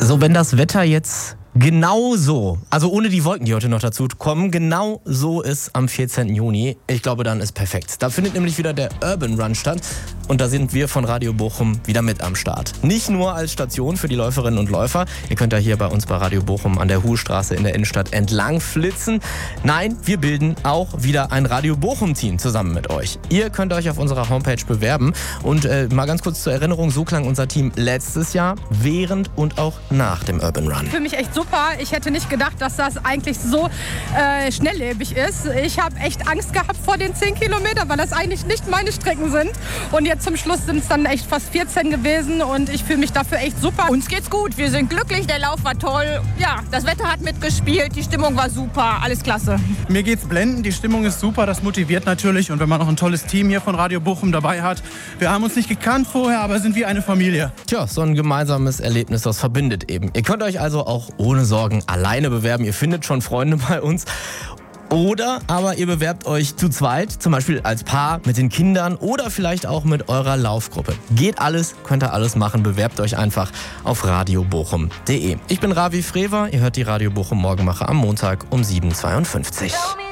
So, wenn das Wetter jetzt genauso, also ohne die Wolken, die heute noch dazu kommen, genau so ist am 14. Juni, ich glaube, dann ist perfekt. Da findet nämlich wieder der Urban Run statt und da sind wir von Radio Bochum wieder mit am Start. Nicht nur als Station für die Läuferinnen und Läufer, ihr könnt da hier bei uns bei Radio Bochum an der Huhstraße in der Innenstadt entlang flitzen. Nein, wir bilden auch wieder ein Radio Bochum-Team zusammen mit euch. Ihr könnt euch auf unserer Homepage bewerben und mal ganz kurz zur Erinnerung, so klang unser Team letztes Jahr, während und auch nach dem Urban Run. Für mich echt super. Ich hätte nicht gedacht, dass das eigentlich so schnelllebig ist. Ich habe echt Angst gehabt vor den 10 Kilometern, weil das eigentlich nicht meine Strecken sind. Und jetzt zum Schluss sind es dann echt fast 14 gewesen und ich fühle mich dafür echt super. Uns geht's gut, wir sind glücklich, der Lauf war toll. Ja, das Wetter hat mitgespielt, die Stimmung war super, alles klasse. Mir geht's blendend, die Stimmung ist super, das motiviert natürlich. Und wenn man noch ein tolles Team hier von Radio Bochum dabei hat. Wir haben uns nicht gekannt vorher, aber sind wie eine Familie. Tja, so ein gemeinsames Erlebnis, das verbindet eben. Ihr könnt euch also auch ohne Sorgen alleine bewerben. Ihr findet schon Freunde bei uns. Oder aber ihr bewerbt euch zu zweit, zum Beispiel als Paar mit den Kindern oder vielleicht auch mit eurer Laufgruppe. Geht alles, könnt ihr alles machen. Bewerbt euch einfach auf radiobochum.de. Ich bin Ravi Frewer, ihr hört die Radio Bochum Morgenmacher am Montag um 7.52 Uhr.